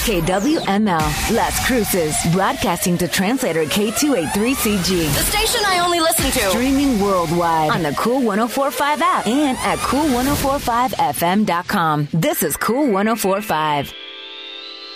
KWML, Las Cruces, broadcasting to translator K283CG. The station I only listen to. Streaming worldwide on the Cool 104.5 app and at cool1045fm.com. This is Cool 104.5.